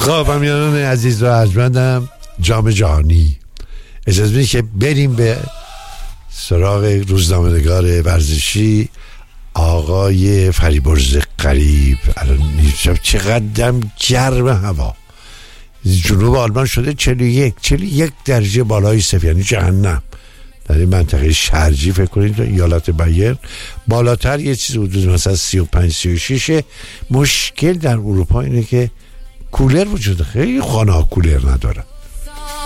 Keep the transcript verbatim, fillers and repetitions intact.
خب امیران عزیز و ارجمندم، جام جهانی، اجازه بدید که بریم به سراغ روزنامه‌نگار ورزشی آقای فریبرز قریب. الان شب چقدر گرم هوا، جنوب آلمان شده چهل و یک چهل و یک درجه بالای صفر، یعنی جهنم. در این منطقه شرجی فکر کنید ایالت بایر بالاتر یه چیز حدود مثلا سی و پنج سی و شش. مشکل در اروپا اینه که کولر وجود، خیلی خانه ها کولر ندارن.